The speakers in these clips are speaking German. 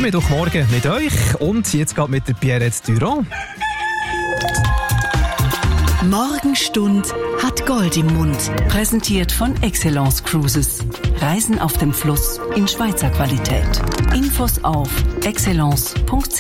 Mittwochmorgen mit euch und jetzt geht mit der Pierrette Durand. Morgenstund hat Gold im Mund. Präsentiert von Excellence Cruises. Reisen auf dem Fluss in Schweizer Qualität. Infos auf excellence.ch.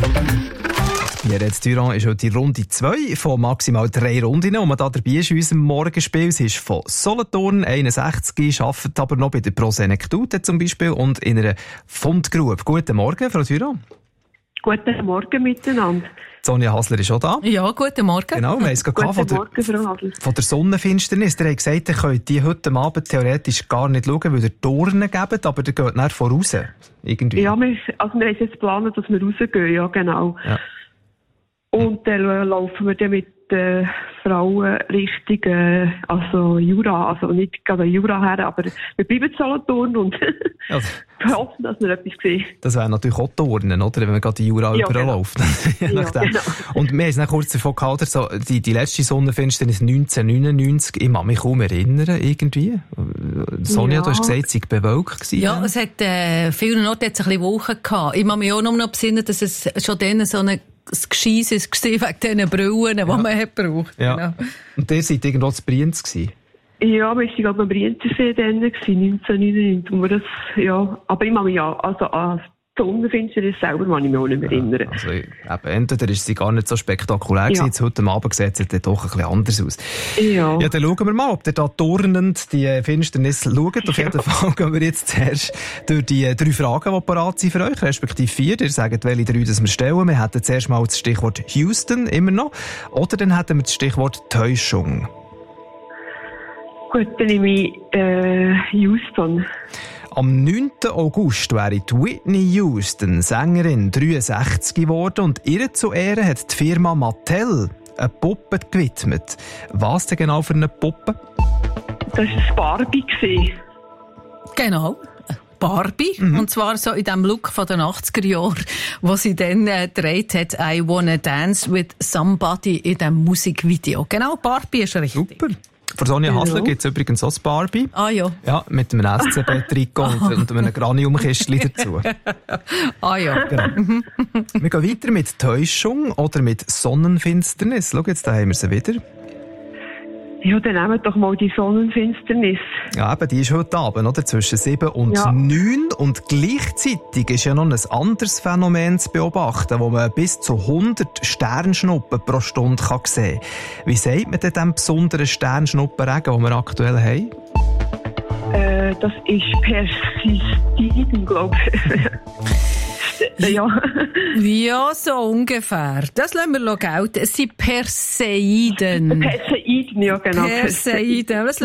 Pierrette Durand ist heute die Runde 2 von maximal 3 Runden. Und man da dabei ist in unserem Morgenspiel. Sie ist von Solothurn, 61, arbeitet aber noch bei der Prosenektute zum Beispiel und in einer Fundgrube. Guten Morgen, Frau Durand. Guten Morgen miteinander. Sonja Hasler ist auch da. Ja, guten Morgen. Genau, wir haben es gerade von der Sonnenfinsternis. Ihr habt gesagt, ihr könnt die heute Abend theoretisch gar nicht schauen, weil ihr Dornen gebt, aber ihr geht nicht voraus. Irgendwie. Ja, wir haben jetzt geplant, dass wir rausgehen, ja genau. Ja. Und dann laufen wir dann mit Frauen Richtung also Jura, also nicht gerade Jura her, aber wir bleiben zu Solothurn und hoffen, dass wir etwas sehen. Das wäre natürlich auch Turnen, oder? Wenn man gerade die Jura überläuft. Genau. Und wir haben es dann kurz davon gehalten, so, die letzte Sonnenfinsternis 1999, ich kann mich kaum erinnern, irgendwie. Sonja, du hast gesagt, es sei bewölkt gewesen. Ja, es hat vielen Orten ein bisschen Wochen gehabt. Ich kann mich auch noch besinnen, dass es schon dann so eine Gescheiss war wegen diesen Brillen, die man hat gebraucht. Ja. Genau. Und ihr seid irgendwo zu Brienz gewesen? Ja, wir waren glaube ich am Brienzersee dann, 1999, wo wir das, ja, aber ich kann mich an die Sonnenfinsternis selber kann ich mich auch nicht mehr erinnern. Also, entweder ist sie gar nicht so spektakulär gewesen, jetzt heute Abend sieht es dann doch ein bisschen anders aus. Ja, dann schauen wir mal, ob ihr da turnend die Finsternis schaut. Auf jeden Fall gehen wir jetzt zuerst durch die 3 Fragen, die parat sind für euch, respektive 4. Ihr sagt, welche 3 das wir stellen. Wir hätten zuerst mal das Stichwort Houston, immer noch. Oder dann hätten wir das Stichwort Täuschung. Gut, dann nehme ich Houston. Am 9. August wäre die Whitney Houston, Sängerin, 63 geworden und ihr zu Ehren hat die Firma Mattel eine Puppe gewidmet. Was denn genau für eine Puppe? Das war Barbie. Genau. Barbie. Und zwar so in dem Look von den 80er Jahren, wo sie dann gedreht hat, I Wanna Dance with Somebody in dem Musikvideo. Genau, Barbie ist richtig. Super. Von Sonja Hasler gibt es übrigens auch das Barbie. Ah ja. Ja, mit einem SCB-Trikot und einem Graniumkistchen dazu. Ah ja. Genau. Wir gehen weiter mit Täuschung oder mit Sonnenfinsternis. Schau, jetzt da haben wir sie wieder. Ja, dann nehmen wir doch mal die Sonnenfinsternis. Ja, eben, die ist heute Abend, oder? Zwischen 7 und 9. Und gleichzeitig ist ja noch ein anderes Phänomen zu beobachten, wo man bis zu 100 Sternschnuppen pro Stunde sehen kann. Wie sagt man denn diesem besonderen Sternschnuppenregen, den wir aktuell haben? Das ist Persistiden, glaube ich. Ja, so ungefähr. Das lassen wir gelten. Es sind Perseiden. Perseiden, ja genau. Perseiden. Das